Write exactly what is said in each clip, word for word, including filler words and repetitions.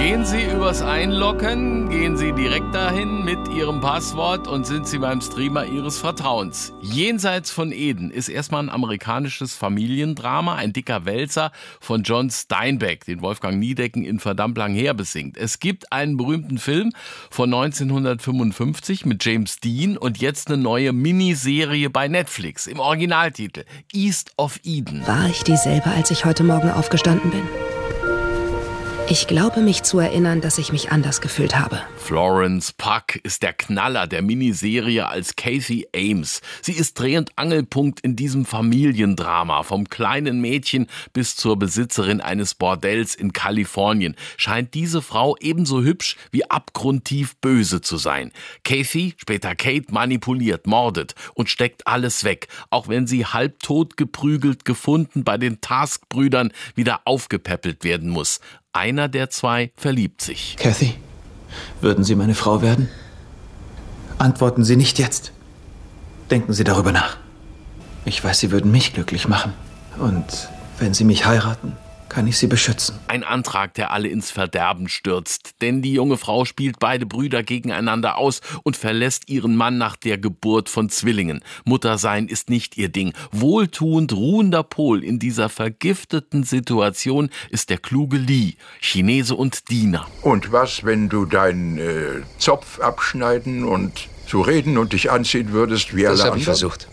Gehen Sie übers Einloggen, gehen Sie direkt dahin mit Ihrem Passwort und sind Sie beim Streamer Ihres Vertrauens. Jenseits von Eden ist erstmal ein amerikanisches Familiendrama, ein dicker Wälzer von John Steinbeck, den Wolfgang Niedecken in Verdammt lang her besingt. Es gibt einen berühmten Film von neunzehnhundertfünfundfünfzig mit James Dean und jetzt eine neue Miniserie bei Netflix im Originaltitel East of Eden. War ich dieselbe, als ich heute Morgen aufgestanden bin? Ich glaube, mich zu erinnern, dass ich mich anders gefühlt habe. Florence Pugh ist der Knaller der Miniserie als Kathy Ames. Sie ist Dreh- und Angelpunkt in diesem Familiendrama. Vom kleinen Mädchen bis zur Besitzerin eines Bordells in Kalifornien scheint diese Frau ebenso hübsch wie abgrundtief böse zu sein. Kathy, später Kate, manipuliert, mordet und steckt alles weg, auch wenn sie halbtot geprügelt gefunden bei den Task-Brüdern wieder aufgepäppelt werden muss. Einer der zwei verliebt sich. Kathy, würden Sie meine Frau werden? Antworten Sie nicht jetzt. Denken Sie darüber nach. Ich weiß, Sie würden mich glücklich machen. Und wenn Sie mich heiraten, kann ich Sie beschützen. Ein Antrag, der alle ins Verderben stürzt. Denn die junge Frau spielt beide Brüder gegeneinander aus und verlässt ihren Mann nach der Geburt von Zwillingen. Muttersein ist nicht ihr Ding. Wohltuend ruhender Pol in dieser vergifteten Situation ist der kluge Lee, Chinese und Diener. Und was, wenn du deinen äh, Zopf abschneiden und so reden und dich anziehen würdest wie alle Das habe anderen? ich versucht.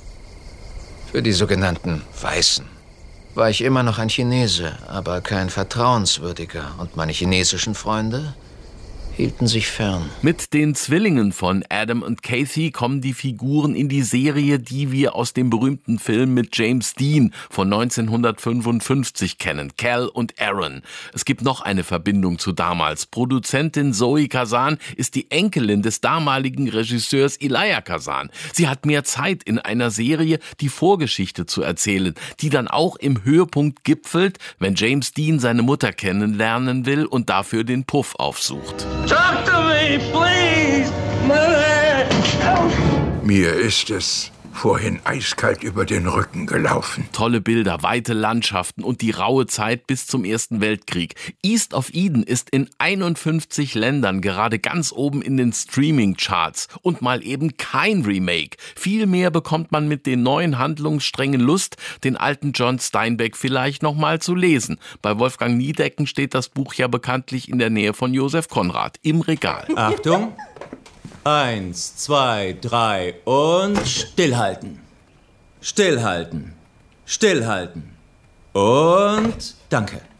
Für die sogenannten Weißen war ich immer noch ein Chinese, aber kein vertrauenswürdiger. Und meine chinesischen Freunde hielten sich fern. Mit den Zwillingen von Adam und Kathy kommen die Figuren in die Serie, die wir aus dem berühmten Film mit James Dean von neunzehnhundertfünfundfünfzig kennen, Cal und Aaron. Es gibt noch eine Verbindung zu damals. Produzentin Zoe Kazan ist die Enkelin des damaligen Regisseurs Elia Kazan. Sie hat mehr Zeit in einer Serie, die Vorgeschichte zu erzählen, die dann auch im Höhepunkt gipfelt, wenn James Dean seine Mutter kennenlernen will und dafür den Puff aufsucht. Talk to me, please, Mother! Mir ist es vorhin eiskalt über den Rücken gelaufen. Tolle Bilder, weite Landschaften und die raue Zeit bis zum Ersten Weltkrieg. East of Eden ist in einundfünfzig Ländern gerade ganz oben in den Streaming-Charts. Und mal eben kein Remake. Vielmehr bekommt man mit den neuen Handlungssträngen Lust, den alten John Steinbeck vielleicht noch mal zu lesen. Bei Wolfgang Niedecken steht das Buch ja bekanntlich in der Nähe von Josef Conrad im Regal. Achtung! Eins, zwei, drei und stillhalten. Stillhalten. Stillhalten. Und danke.